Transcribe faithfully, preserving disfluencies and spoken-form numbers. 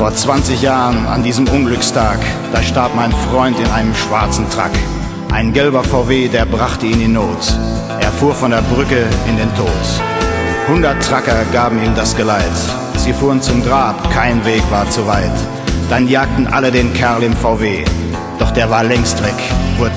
Vor zwanzig Jahren an diesem Unglückstag, da starb mein Freund in einem schwarzen Truck. Ein gelber V W, der brachte ihn in Not. Er fuhr von der Brücke in den Tod. Hundert Trucker gaben ihm das Geleit. Sie fuhren zum Grab, kein Weg war zu weit. Dann jagten alle den Kerl im V W. Doch der war längst weg, wurde